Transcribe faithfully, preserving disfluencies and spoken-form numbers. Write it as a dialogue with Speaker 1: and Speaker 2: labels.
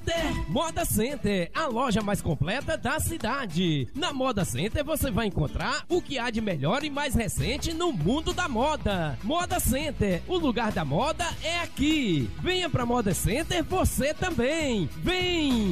Speaker 1: Center. Moda Center, a loja mais completa da cidade. Na Moda Center você vai encontrar o que há de melhor e mais recente no mundo da moda. Moda Center, o lugar da moda é aqui. Venha pra Moda Center você também. Vem!